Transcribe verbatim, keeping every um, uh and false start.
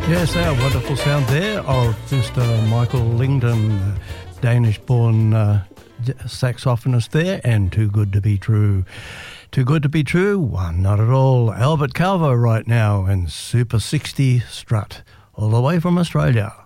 Yes, our wonderful sound there of Mister Michael Lingdon, Danish-born uh, saxophonist there, and Too Good to Be True. Too Good to Be True? One, not at all. Albert Calvo right now, and Super sixty Strut, all the way from Australia.